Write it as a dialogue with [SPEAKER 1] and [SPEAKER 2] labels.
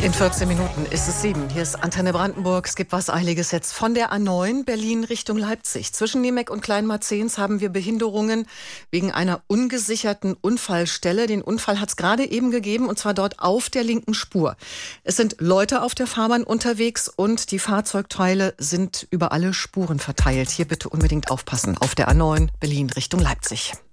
[SPEAKER 1] In 14 Minuten ist es 7. Hier ist Antenne Brandenburg. Es gibt was Eiliges jetzt von der A9 Berlin Richtung Leipzig. Zwischen Niemek und Kleinmarzens haben wir Behinderungen wegen einer ungesicherten Unfallstelle. Den Unfall hat es gerade eben gegeben, und zwar dort auf der linken Spur. Es sind Leute auf der Fahrbahn unterwegs und die Fahrzeugteile sind über alle Spuren verteilt. Hier bitte unbedingt aufpassen auf der A9 Berlin Richtung Leipzig.